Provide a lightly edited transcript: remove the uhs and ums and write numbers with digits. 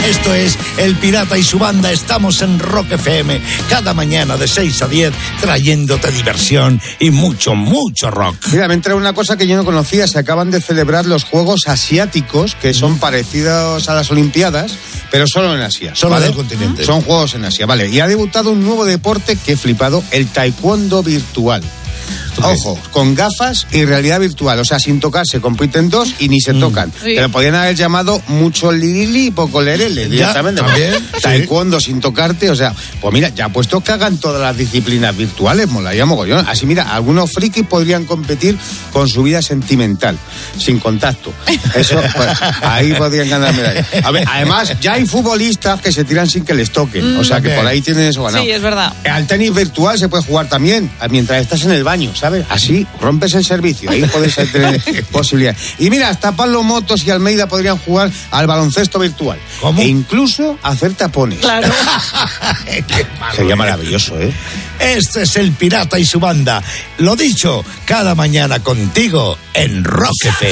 Esto es El Pirata y su banda. Estamos en Rock FM cada mañana de 6 a 10 trayéndote diversión y mucho, mucho rock. Mira, me entra una cosa que yo no conocía. Se acaban de celebrar los Juegos Asiáticos, que son parecidos a las Olimpiadas, pero solo en Asia. Solo del continente. Son Juegos en Asia, vale. Y ha debutado un nuevo deporte que he flipado, el taekwondo virtual. Ojo, con gafas y realidad virtual, o sea, sin tocar, se compiten dos y ni se tocan. Sí. Pero podrían haber llamado mucho lirili y poco lerele directamente. También. Taekwondo sin tocarte, o sea, pues mira, ya puesto que hagan todas las disciplinas virtuales, molaría mogollón. Así mira, algunos frikis podrían competir con su vida sentimental, sin contacto. Eso, pues, ahí podrían ganar medallas. A ver, además, ya hay futbolistas que se tiran sin que les toquen, o sea, que por ahí tienen eso ganado. Sí, es verdad. Al tenis virtual se puede jugar también, mientras estás en el baño, ¿sabes? Así rompes el servicio, ahí puedes tener posibilidades. Y mira, hasta Pablo Motos y Almeida podrían jugar al baloncesto virtual. ¿Cómo? E incluso hacer tapones. Claro. Sería maravilloso, ¿eh? Este es El Pirata y su banda. Lo dicho, cada mañana contigo en Rock FM.